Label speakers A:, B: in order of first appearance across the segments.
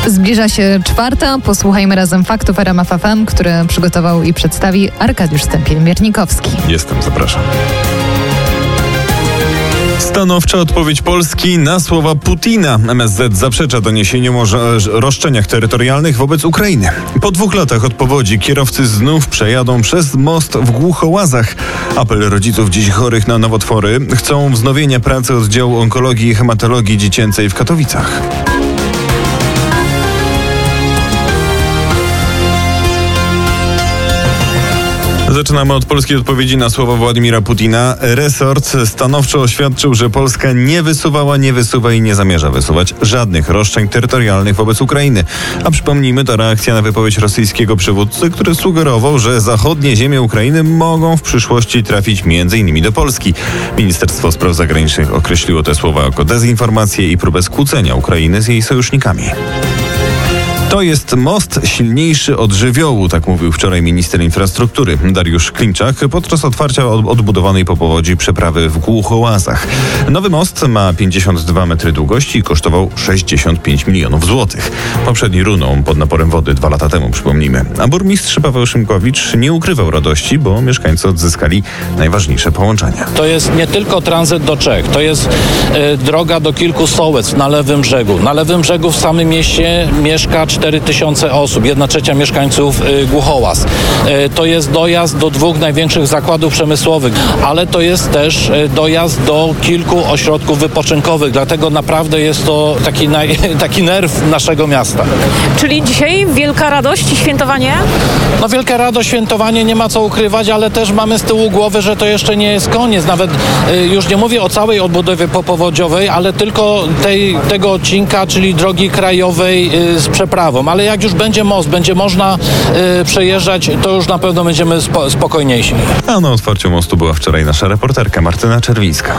A: Zbliża się czwarta. Posłuchajmy razem faktów RMF FM, które przygotował i przedstawi Arkadiusz Stępień-Miernikowski.
B: Jestem, zapraszam. Stanowcza odpowiedź Polski na słowa Putina. MSZ zaprzecza doniesieniom o roszczeniach terytorialnych wobec Ukrainy. Po 2 latach od powodzi kierowcy znów przejadą przez most w Głuchołazach. Apel rodziców dzieci chorych na nowotwory chcą wznowienia pracy oddziału onkologii i hematologii dziecięcej w Katowicach. Zaczynamy od polskiej odpowiedzi na słowa Władimira Putina. Resort stanowczo oświadczył, że Polska nie wysuwała, nie wysuwa i nie zamierza wysuwać żadnych roszczeń terytorialnych wobec Ukrainy. A przypomnijmy, to reakcja na wypowiedź rosyjskiego przywódcy, który sugerował, że zachodnie ziemie Ukrainy mogą w przyszłości trafić m.in. do Polski. Ministerstwo Spraw Zagranicznych określiło te słowa jako dezinformację i próbę skłócenia Ukrainy z jej sojusznikami. To jest most silniejszy od żywiołu, tak mówił wczoraj minister infrastruktury Dariusz Klimczak podczas otwarcia odbudowanej po powodzi przeprawy w Głuchołazach. Nowy most ma 52 metry długości i kosztował 65 milionów złotych. Poprzedni runął pod naporem wody 2 lata temu, przypomnijmy. A burmistrz Paweł Szymkowicz nie ukrywał radości, bo mieszkańcy odzyskali najważniejsze połączenia.
C: To jest nie tylko tranzyt do Czech, to jest droga do kilku sołectw na lewym brzegu. Na lewym brzegu w samym mieście mieszka 4000 osób, 1/3 mieszkańców Głuchołaz. To jest dojazd do 2 największych zakładów przemysłowych, ale to jest też dojazd do kilku ośrodków wypoczynkowych, dlatego naprawdę jest to taki nerw naszego miasta.
D: Czyli dzisiaj wielka radość i świętowanie?
C: No wielka radość, świętowanie, nie ma co ukrywać, ale też mamy z tyłu głowy, że to jeszcze nie jest koniec. Nawet już nie mówię o całej odbudowie popowodziowej, ale tylko tego odcinka, czyli drogi krajowej z przeprawą. Ale jak już będzie most, będzie można przejeżdżać, to już na pewno będziemy spokojniejsi.
B: A na otwarciu mostu była wczoraj nasza reporterka Martyna Czerwińska.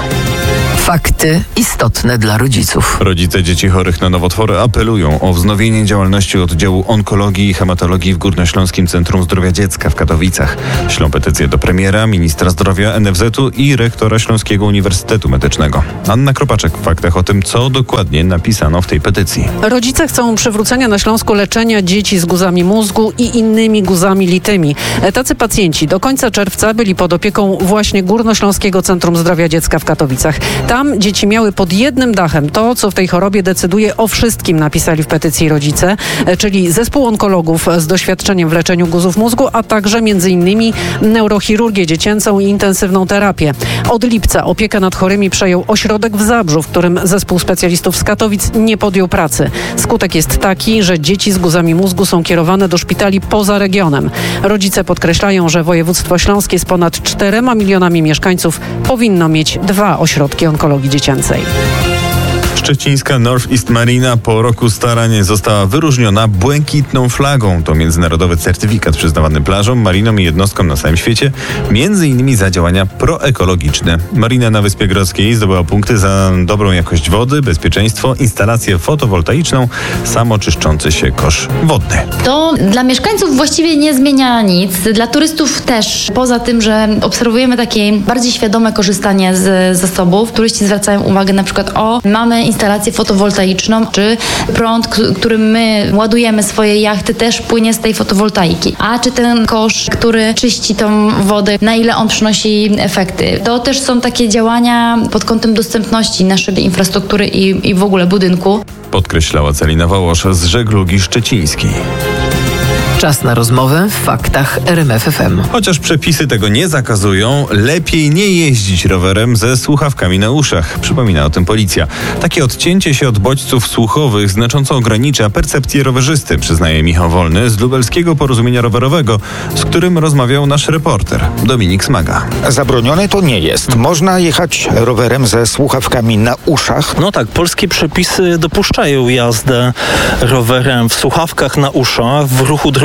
E: Fakty istotne dla rodziców.
B: Rodzice dzieci chorych na nowotwory apelują o wznowienie działalności oddziału onkologii i hematologii w Górnośląskim Centrum Zdrowia Dziecka w Katowicach. Ślą petycję do premiera, ministra zdrowia NFZ-u i rektora Śląskiego Uniwersytetu Medycznego. Anna Kropaczek w faktach o tym, co dokładnie napisano w tej petycji.
F: Rodzice chcą przywrócenia na Śląsku leczenia dzieci z guzami mózgu i innymi guzami litymi. Tacy pacjenci do końca czerwca byli pod opieką właśnie Górnośląskiego Centrum Zdrowia Dziecka w Katowicach. Tam dzieci miały pod jednym dachem to, co w tej chorobie decyduje o wszystkim, napisali w petycji rodzice, czyli zespół onkologów z doświadczeniem w leczeniu guzów mózgu, a także m.in. neurochirurgię dziecięcą i intensywną terapię. Od lipca opiekę nad chorymi przejął ośrodek w Zabrzu, w którym zespół specjalistów z Katowic nie podjął pracy. Skutek jest taki, że dzieci z guzami mózgu są kierowane do szpitali poza regionem. Rodzice podkreślają, że województwo śląskie z ponad 4 milionami mieszkańców powinno mieć 2 ośrodki onkologii dziecięcej.
B: Szczecińska North East Marina po roku starań została wyróżniona błękitną flagą. To międzynarodowy certyfikat przyznawany plażom, marinom i jednostkom na całym świecie, między innymi za działania proekologiczne. Marina na Wyspie Grodzkiej zdobyła punkty za dobrą jakość wody, bezpieczeństwo, instalację fotowoltaiczną, samoczyszczący się kosz wodny.
G: To dla mieszkańców właściwie nie zmienia nic. Dla turystów też. Poza tym, że obserwujemy takie bardziej świadome korzystanie z zasobów, turyści zwracają uwagę na przykład mamy instalację fotowoltaiczną, czy prąd, którym my ładujemy swoje jachty, też płynie z tej fotowoltaiki. A czy ten kosz, który czyści tą wodę, na ile on przynosi efekty. To też są takie działania pod kątem dostępności naszej infrastruktury i w ogóle budynku.
B: Podkreślała Celina Wołosz z Żeglugi Szczecińskiej.
E: Czas na rozmowę w faktach RMF FM.
B: Chociaż przepisy tego nie zakazują, lepiej nie jeździć rowerem ze słuchawkami na uszach. Przypomina o tym policja. Takie odcięcie się od bodźców słuchowych znacząco ogranicza percepcję rowerzysty, przyznaje Michał Wolny z Lubelskiego Porozumienia Rowerowego, z którym rozmawiał nasz reporter Dominik Smaga.
H: Zabronione to nie jest. Można jechać rowerem ze słuchawkami na uszach.
I: No tak, polskie przepisy dopuszczają jazdę rowerem w słuchawkach na uszach w ruchu drogowym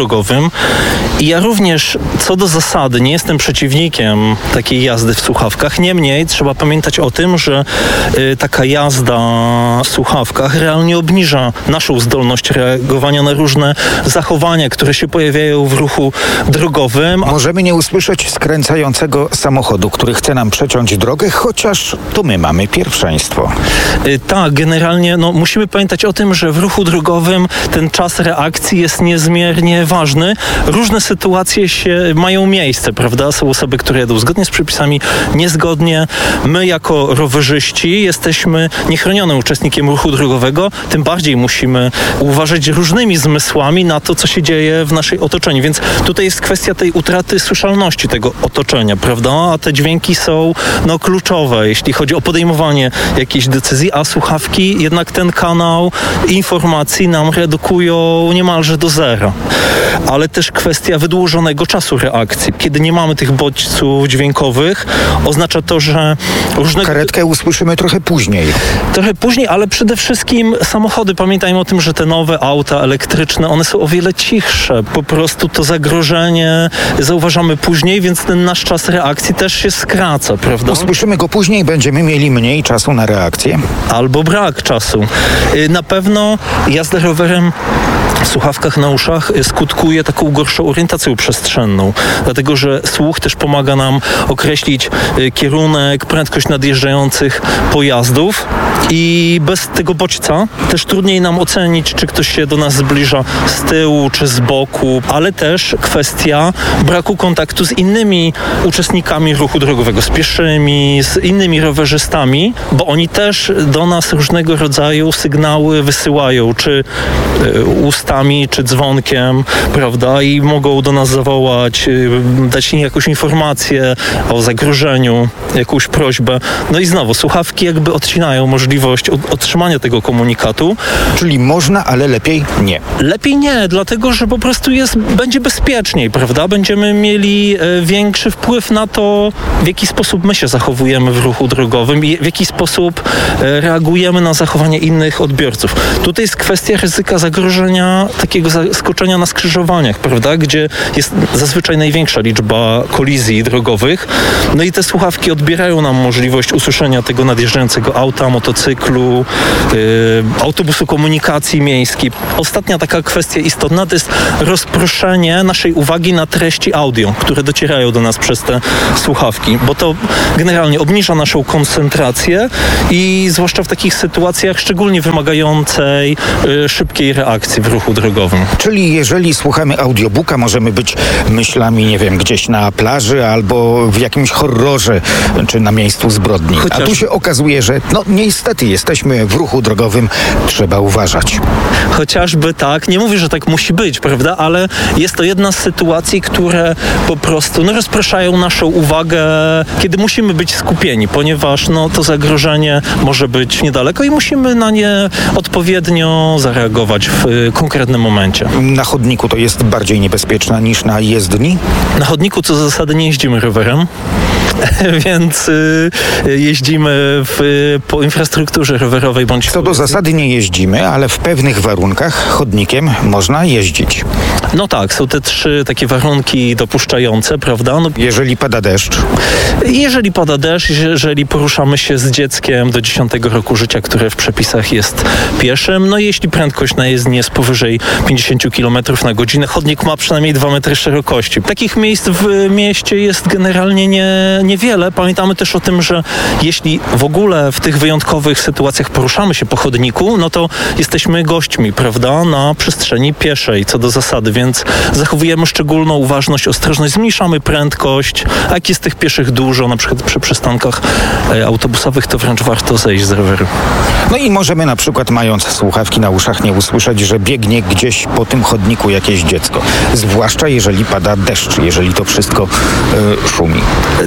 C: drogowym i ja również co do zasady nie jestem przeciwnikiem takiej jazdy w słuchawkach. Niemniej trzeba pamiętać o tym, że taka jazda w słuchawkach realnie obniża naszą zdolność reagowania na różne zachowania, które się pojawiają w ruchu drogowym.
H: Możemy nie usłyszeć skręcającego samochodu, który chce nam przeciąć drogę, chociaż to my mamy pierwszeństwo.
C: Tak, generalnie musimy pamiętać o tym, że w ruchu drogowym ten czas reakcji jest niezmiernie ważny. Różne sytuacje mają miejsce, prawda? Są osoby, które jedą zgodnie z przepisami, niezgodnie. My jako rowerzyści jesteśmy niechronionym uczestnikiem ruchu drogowego, tym bardziej musimy uważać różnymi zmysłami na to, co się dzieje w naszej otoczeniu. Więc tutaj jest kwestia tej utraty słyszalności tego otoczenia, prawda? A te dźwięki są kluczowe, jeśli chodzi o podejmowanie jakiejś decyzji, a słuchawki jednak ten kanał informacji nam redukują niemalże do zera. Ale też kwestia wydłużonego czasu reakcji. Kiedy nie mamy tych bodźców dźwiękowych, oznacza to, że
H: Karetkę usłyszymy trochę później.
C: Trochę później, ale przede wszystkim samochody. Pamiętajmy o tym, że te nowe auta elektryczne, one są o wiele cichsze. Po prostu to zagrożenie zauważamy później, więc ten nasz czas reakcji też się skraca, prawda?
H: Usłyszymy go później, będziemy mieli mniej czasu na reakcję.
C: Albo brak czasu. Na pewno jazda rowerem w słuchawkach na uszach skutkuje taką gorszą orientacją przestrzenną, dlatego że słuch też pomaga nam określić kierunek, prędkość nadjeżdżających pojazdów i bez tego bodźca też trudniej nam ocenić, czy ktoś się do nas zbliża z tyłu czy z boku, ale też kwestia braku kontaktu z innymi uczestnikami ruchu drogowego, z pieszymi, z innymi rowerzystami, bo oni też do nas różnego rodzaju sygnały wysyłają, czy ustami, czy dzwonkiem, prawda, i mogą do nas zawołać, dać im jakąś informację o zagrożeniu, jakąś prośbę. No i znowu, słuchawki jakby odcinają możliwość otrzymania tego komunikatu.
H: Czyli można, ale lepiej nie.
C: Lepiej nie, dlatego że po prostu będzie bezpieczniej, prawda? Będziemy mieli większy wpływ na to, w jaki sposób my się zachowujemy w ruchu drogowym i w jaki sposób reagujemy na zachowanie innych odbiorców. Tutaj jest kwestia ryzyka zagrożenia, takiego zaskoczenia na skrzyżowaniach, prawda? Gdzie jest zazwyczaj największa liczba kolizji drogowych. No i te słuchawki odbierają nam możliwość usłyszenia tego nadjeżdżającego auta, motocyklu, autobusu komunikacji miejskiej. Ostatnia taka kwestia istotna to jest rozproszenie naszej uwagi na treści audio, które docierają do nas przez te słuchawki, bo to generalnie obniża naszą koncentrację i zwłaszcza w takich sytuacjach szczególnie wymagającej szybkiej reakcji w ruchu drogowym.
H: Czyli jeżeli słuchamy audiobooka, możemy być myślami, nie wiem, gdzieś na plaży albo w jakimś horrorze, czy na miejscu zbrodni. A tu się okazuje, że niestety jesteśmy w ruchu drogowym, trzeba uważać.
C: Chociażby tak, nie mówię, że tak musi być, prawda, ale jest to jedna z sytuacji, które po prostu rozpraszają naszą uwagę, kiedy musimy być skupieni, ponieważ to zagrożenie może być niedaleko i musimy na nie odpowiednio zareagować w konkretnym momencie.
H: Na chodniku to jest bardziej niebezpieczne niż na jezdni?
C: Na chodniku co do zasady nie jeździmy rowerem, więc jeździmy po infrastrukturze rowerowej bądź...
H: Co do zasady nie jeździmy, ale w pewnych warunkach chodnikiem można jeździć.
C: No tak, są te 3 takie warunki dopuszczające, prawda?
H: Jeżeli pada deszcz?
C: Jeżeli pada deszcz, jeżeli poruszamy się z dzieckiem do 10 roku życia, które w przepisach jest pieszym, jeśli prędkość na jezdni jest powyżej 50 km na godzinę, chodnik ma przynajmniej 2 metry szerokości. Takich miejsc w mieście jest generalnie niewiele. Pamiętamy też o tym, że jeśli w ogóle w tych wyjątkowych sytuacjach poruszamy się po chodniku, to jesteśmy gośćmi, prawda, na przestrzeni pieszej, co do zasady, więc zachowujemy szczególną uważność, ostrożność, zmniejszamy prędkość, a jak jest tych pieszych dużo, na przykład przy przystankach autobusowych, to wręcz warto zejść z roweru.
H: I możemy na przykład, mając słuchawki na uszach, nie usłyszeć, że biegnie gdzieś po tym chodniku jakieś dziecko. Zwłaszcza jeżeli pada deszcz, jeżeli to wszystko szumi.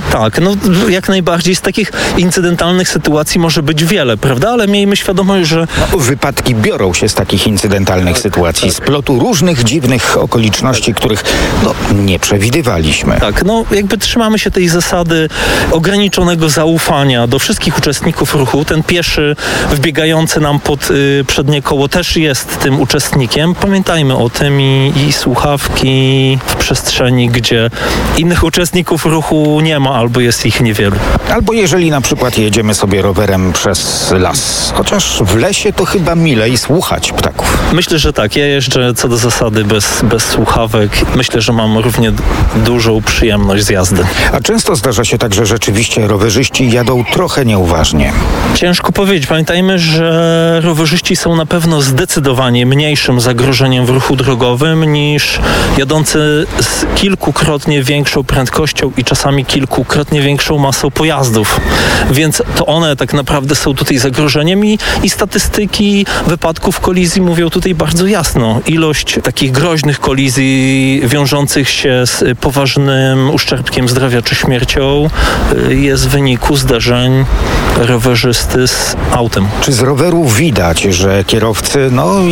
I: Tak, no jak najbardziej z takich incydentalnych sytuacji może być wiele, prawda? Ale miejmy świadomość, że...
H: Wypadki biorą się z takich incydentalnych sytuacji, z plotu różnych dziwnych okoliczności, których nie przewidywaliśmy.
I: Tak, jakby trzymamy się tej zasady ograniczonego zaufania do wszystkich uczestników ruchu. Ten pieszy wbiegający nam pod przednie koło też jest tym uczestnikiem. Pamiętajmy o tym i słuchawki w przestrzeni, gdzie innych uczestników ruchu nie ma albo jest ich niewielu.
H: Albo jeżeli na przykład jedziemy sobie rowerem przez las, chociaż w lesie to chyba milej słuchać ptaków.
I: Myślę, że tak. Ja jeżdżę co do zasady bez słuchawek. Myślę, że mam równie dużą przyjemność z jazdy.
H: A często zdarza się tak, że rzeczywiście rowerzyści jadą trochę nieuważnie.
I: Ciężko powiedzieć. Pamiętajmy, że rowerzyści są na pewno zdecydowanie mniejszym zagrożeniem w ruchu drogowym niż jadący z kilkukrotnie większą prędkością i czasami kilkukrotnie większą masą pojazdów. Więc to one tak naprawdę są tutaj zagrożeniem i statystyki wypadków, kolizji mówią tutaj bardzo jasno. Ilość takich groźnych kolizji wiążących się z poważnym uszczerbkiem zdrowia czy śmiercią jest w wyniku zdarzeń rowerzysty z autem.
H: Czy z roweru widać, że kierowcy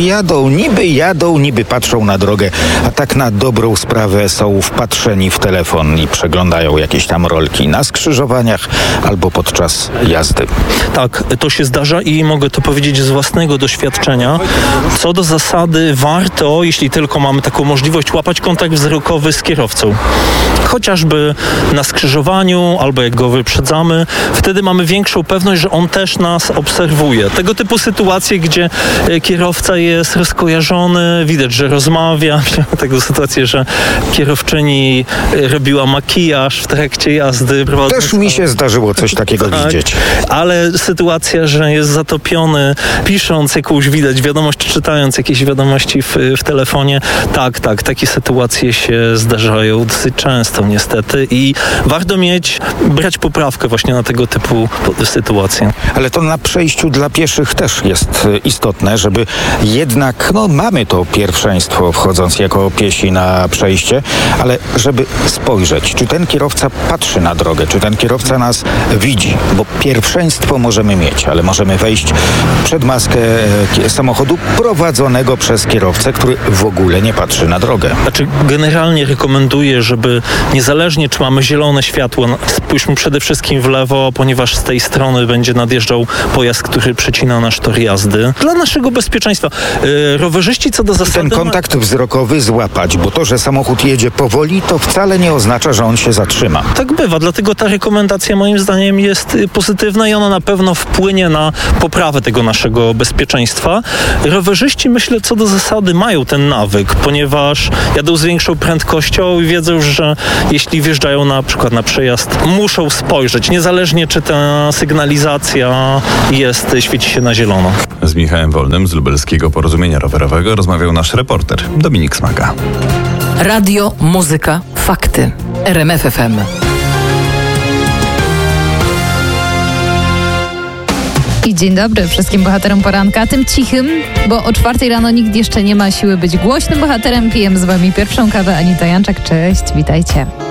H: jadą, niby patrzą na drogę, a tak na dobrą sprawę są wpatrzeni w telefon i przeglądają jakieś tam rolki na skrzyżowaniach albo podczas jazdy?
I: Tak, to się zdarza i mogę to powiedzieć z własnego doświadczenia. Co do zasady warto, jeśli tylko mamy taką możliwość, łapać kontakt wzrokowy z kierowcą. Chociażby na skrzyżowaniu albo jak go wyprzedzamy, wtedy mamy większą pewność, że on też nas obserwuje. Tego typu sytuacje, gdzie kierowca jest rozkojarzony, widać, że rozmawia. Miałem taką sytuację, że kierowczyni robiła makijaż w trakcie jazdy.
H: Też mi się zdarzyło coś takiego widzieć.
I: Ale sytuacja, że jest zatopiony, pisząc jakąś wiadomość, czytając jakieś wiadomości w telefonie. Tak, takie sytuacje się zdarzają dosyć często niestety i warto brać poprawkę właśnie na tego typu sytuacje.
H: Ale to na przejściu dla pieszych też jest istotne, żeby jednak, mamy to pierwszeństwo wchodząc jako piesi na przejście, ale żeby spojrzeć, czy ten kierowca patrzy na drogę, czy ten kierowca nas widzi, bo pierwszeństwo możemy mieć, ale możemy wejść przed maskę samochodu prowadzonego przez kierowcę, który w ogóle nie patrzy na drogę.
I: Znaczy generalnie rekomenduję, żeby niezależnie czy mamy zielone światło, spójrzmy przede wszystkim w lewo, ponieważ z tej strony będzie nadjeżdżał pojazd, który przecina nasz tor jazdy. Dla naszego bezpieczeństwa. Rowerzyści co do zasady...
H: Ten kontakt wzrokowy złapać, bo to, że samochód jedzie powoli, to wcale nie oznacza, że on się zatrzyma.
I: Tak bywa, dlatego ta rekomendacja moim zdaniem jest pozytywna i ona na pewno wpłynie na poprawę tego naszego bezpieczeństwa. Rowerzyści, myślę, co do zasady mają ten nawyk, ponieważ jadą z większą prędkością i wiedzą, że jeśli wjeżdżają na przykład na przejazd, muszą spojrzeć, niezależnie czy ta sygnalizacja świeci się na zielono.
B: Z Michałem Wolnym z Lubelskiego Porozumienia Rowerowego rozmawiał nasz reporter Dominik Smaka.
E: Radio, muzyka, fakty. RMF FM.
A: I dzień dobry wszystkim bohaterom poranka, tym cichym, bo o 4 rano nikt jeszcze nie ma siły być głośnym bohaterem. Pijem z wami pierwszą kawę. Anita Janczak, cześć, witajcie.